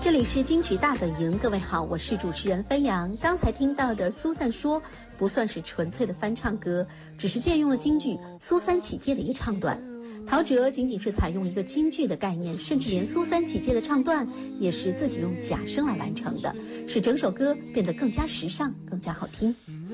这里是金曲大本营，各位好，我是主持人飞扬。刚才听到的苏赞说不算是纯粹的翻唱歌，只是借用了京剧《苏三起解》的一个唱段。陶喆仅仅是采用一个京剧的概念，甚至连苏三起解的唱段也是自己用假声来完成的，使整首歌变得更加时尚，更加好听。